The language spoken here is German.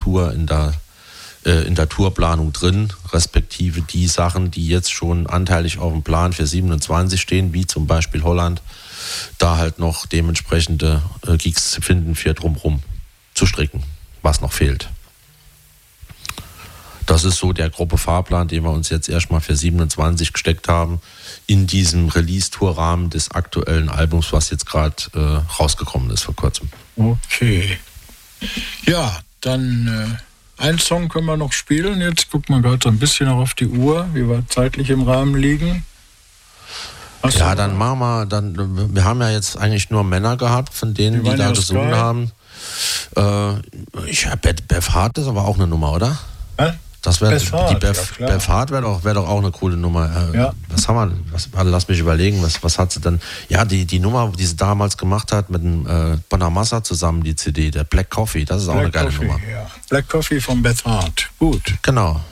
Tour in der Tourplanung drin, respektive die Sachen, die jetzt schon anteilig auf dem Plan für 27 stehen, wie zum Beispiel Holland, da halt noch dementsprechende Gigs zu finden für drumherum zu stricken, was noch fehlt. Das ist so der grobe Fahrplan, den wir uns jetzt erstmal für 27 gesteckt haben, in diesem Release-Tour-Rahmen des aktuellen Albums, was jetzt gerade rausgekommen ist vor kurzem. Okay. Ja, dann einen Song können wir noch spielen. Jetzt guckt man gerade so ein bisschen noch auf die Uhr, wie wir zeitlich im Rahmen liegen. Ja, dann machen wir, wir haben ja jetzt eigentlich nur Männer gehabt, von denen, die da gesungen haben. Beth Hart ist aber auch eine Nummer, oder? Das wäre die Beth Hart wäre doch auch eine coole Nummer. Ja. Was haben wir? Lass mich überlegen, was hat sie denn? Ja, die Nummer, die sie damals gemacht hat mit dem Bonamassa zusammen, die CD, der Black Coffee, das ist auch eine geile Nummer. Ja. Black Coffee von Beth Hart. Gut. Genau.